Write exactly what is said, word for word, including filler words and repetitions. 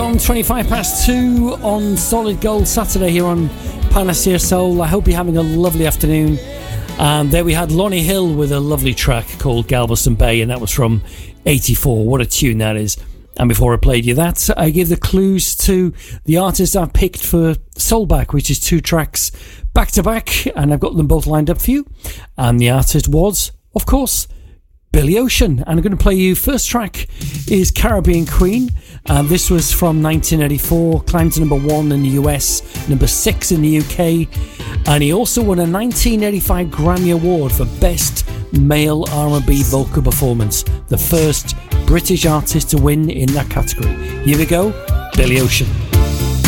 on twenty-five past two on Solid Gold Saturday here on Panacea Soul. I hope you're having a lovely afternoon. And there we had Lonnie Hill with a lovely track called Galveston Bay, and that was from eighty-four. What a tune that is. And before I played you that, I gave the clues to the artist I've picked for Soulback, which is two tracks back to back, and I've got them both lined up for you. And the artist was, of course, Billy Ocean. And I'm going to play you, first track is Caribbean Queen, and this was from nineteen eighty-four, climbed to number one in the U S, number six in the U K, and he also won a nineteen eighty-five Grammy Award for Best Male R and B Vocal Performance, the first British artist to win in that category. Here we go, Billy Ocean.